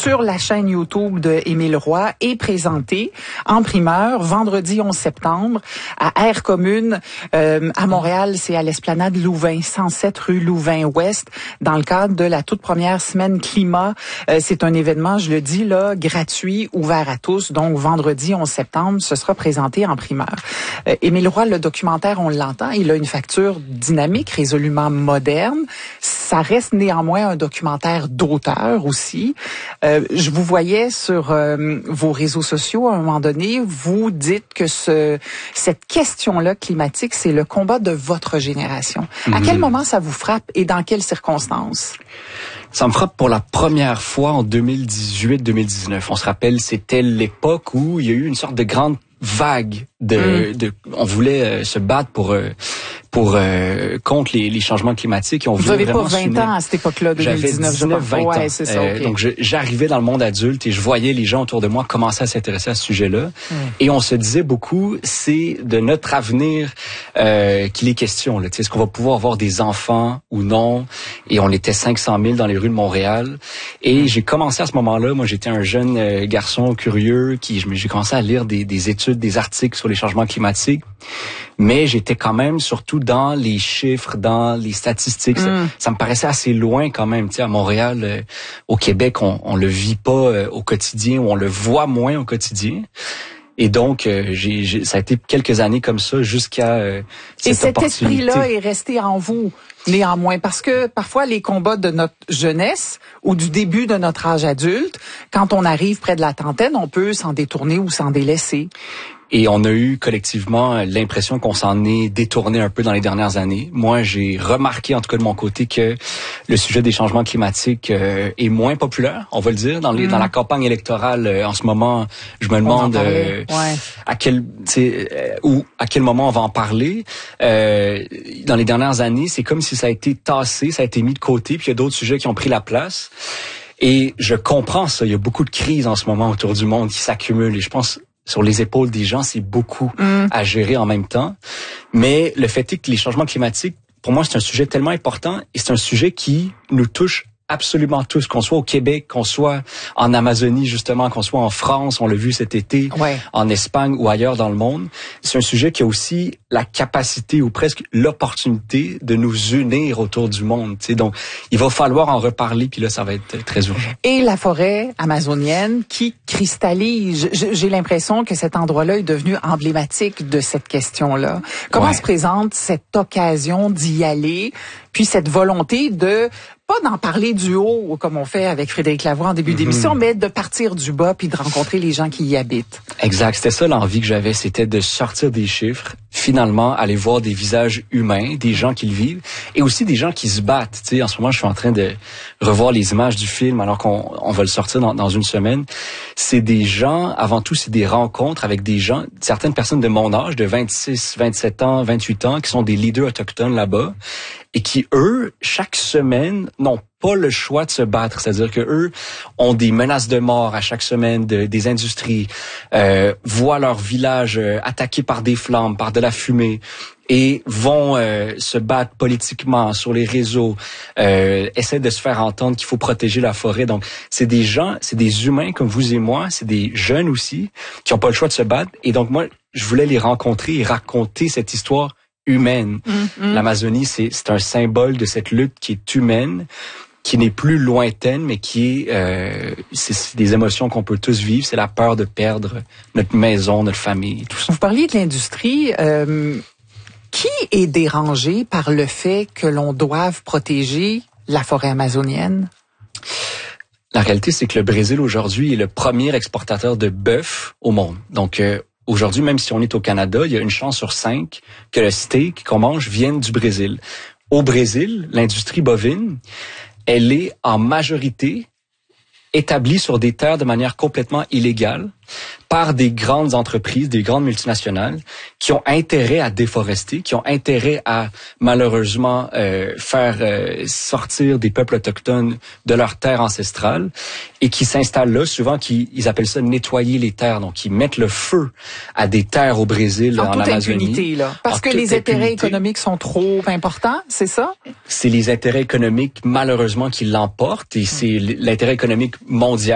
sur la chaîne YouTube de Émile Roy est présenté en primeur vendredi 11 septembre à Aire Commune à Montréal. C'est à l'Esplanade Louvain, 107 rue Louvain-Ouest, dans le cadre de la toute première semaine climat. C'est un événement, je le dis là, gratuit, ouvert à tous. Donc vendredi 11 septembre, ce sera présenté en primeur. Émile Roy, le documentaire, on l'entend, il a une facture dynamique, résolument moderne. Ça reste néanmoins un documentaire d'auteur aussi. Je vous voyais sur vos réseaux sociaux à un moment donné, vous dites que cette question-là climatique, c'est le combat de votre génération. À quel moment ça vous frappe et dans quelles circonstances? Ça me frappe pour la première fois en 2018-2019. On se rappelle, c'était l'époque où il y a eu une sorte de grande vague on voulait se battre pour contre les changements climatiques. Vous n'avez pas 20 ans à cette époque-là, 2019, j'avais 19-20 ans. Ouais, c'est ça, okay. Donc j'arrivais dans le monde adulte et je voyais les gens autour de moi commencer à s'intéresser à ce sujet-là. Et on se disait beaucoup, c'est de notre avenir qu'il est question. Là. Est-ce qu'on va pouvoir avoir des enfants ou non? Et on était 500 000 dans les rues de Montréal. Et j'ai commencé à ce moment-là, moi j'étais un jeune garçon curieux j'ai commencé à lire des études, des articles sur les changements climatiques. Mais j'étais quand même surtout dans les chiffres, dans les statistiques. Ça me paraissait assez loin quand même. Tu sais, à Montréal, au Québec, on le vit pas au quotidien ou on le voit moins au quotidien. Et donc, ça a été quelques années comme ça jusqu'à cette opportunité. Et cet esprit-là est resté en vous, néanmoins, parce que parfois les combats de notre jeunesse ou du début de notre âge adulte, quand on arrive près de la trentaine, on peut s'en détourner ou s'en délaisser. Et on a eu collectivement l'impression qu'on s'en est détourné un peu dans les dernières années. Moi, j'ai remarqué, en tout cas de mon côté, que le sujet des changements climatiques est moins populaire, on va le dire, dans la campagne électorale. En ce moment, je me demande à quel moment on va en parler. Dans les dernières années, c'est comme si ça a été tassé, ça a été mis de côté, puis il y a d'autres sujets qui ont pris la place. Et je comprends ça. Il y a beaucoup de crises en ce moment autour du monde qui s'accumulent. Et je pense sur les épaules des gens, c'est beaucoup à gérer en même temps. Mais le fait est que les changements climatiques, pour moi, c'est un sujet tellement important et c'est un sujet qui nous touche absolument tous, qu'on soit au Québec, qu'on soit en Amazonie justement, qu'on soit en France, on l'a vu cet été, en Espagne ou ailleurs dans le monde. C'est un sujet qui a aussi la capacité ou presque l'opportunité de nous unir autour du monde. Tu sais. Donc, il va falloir en reparler, puis là, ça va être très urgent. Et la forêt amazonienne qui cristallise. J'ai l'impression que cet endroit-là est devenu emblématique de cette question-là. Comment se présente cette occasion d'y aller, puis cette volonté de pas d'en parler du haut, comme on fait avec Frédéric Lavoie en début d'émission, mais de partir du bas puis de rencontrer les gens qui y habitent. Exact. C'était ça l'envie que j'avais, c'était de sortir des chiffres, finalement aller voir des visages humains, des gens qui le vivent, et aussi des gens qui se battent. Tu sais, en ce moment, je suis en train de revoir les images du film, alors qu'on va le sortir dans une semaine. C'est des gens, avant tout, c'est des rencontres avec des gens, certaines personnes de mon âge, de 26, 27 ans, 28 ans, qui sont des leaders autochtones là-bas, et qui, eux, chaque semaine, n'ont pas le choix de se battre. C'est-à-dire que eux ont des menaces de mort à chaque semaine des industries, voient leur village attaqué par des flammes, par de la fumée, et vont se battre politiquement sur les réseaux, essaient de se faire entendre qu'il faut protéger la forêt. Donc, c'est des gens, c'est des humains comme vous et moi, c'est des jeunes aussi, qui n'ont pas le choix de se battre. Et donc, moi, je voulais les rencontrer et raconter cette histoire humaine. L'Amazonie, c'est un symbole de cette lutte qui est humaine, qui n'est plus lointaine, mais qui est c'est des émotions qu'on peut tous vivre. C'est la peur de perdre notre maison, notre famille, tout ça. Vous parliez de l'industrie. Qui est dérangé par le fait que l'on doive protéger la forêt amazonienne? La réalité, c'est que le Brésil, aujourd'hui, est le premier exportateur de bœuf au monde. Donc, aujourd'hui, même si on est au Canada, il y a une chance sur 5 que le steak qu'on mange vienne du Brésil. Au Brésil, l'industrie bovine, elle est en majorité établie sur des terres de manière complètement illégale par des grandes entreprises, des grandes multinationales qui ont intérêt à déforester, qui ont intérêt à malheureusement faire sortir des peuples autochtones de leurs terres ancestrales et qui s'installent là, souvent ils appellent ça nettoyer les terres. Donc, ils mettent le feu à des terres au Brésil, en Amazonie. Impunité, là. Parce que les intérêts économiques sont trop importants, c'est ça? C'est les intérêts économiques, malheureusement, qui l'emportent et c'est l'intérêt économique mondial.